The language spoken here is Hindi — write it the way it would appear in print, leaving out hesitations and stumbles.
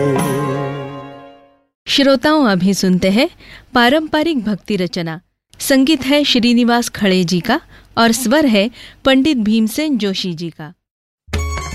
श्रोताओं, अभी सुनते हैं पारंपरिक भक्ति रचना। संगीत है श्रीनिवास खड़े जी का और स्वर है पंडित भीमसेन जोशी जी का।